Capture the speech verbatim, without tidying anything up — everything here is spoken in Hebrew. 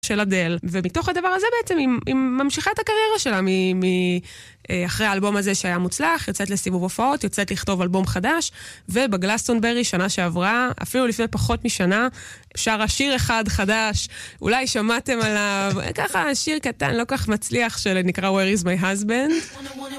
של אדל, ומתוך הדבר הזה בעצם היא, היא ממשיכה את הקריירה שלה, מ, מ, אחרי האלבום הזה שהיה מוצלח, יוצאת לסיבוב הופעות, יוצאת לכתוב אלבום חדש, ובגלסטונברי שנה שעברה, אפילו לפני פחות משנה, שרה שיר אחד חדש, אולי שמעתם עליו, ככה שיר קטן, לא כך מצליח, שנקרא Where is my husband?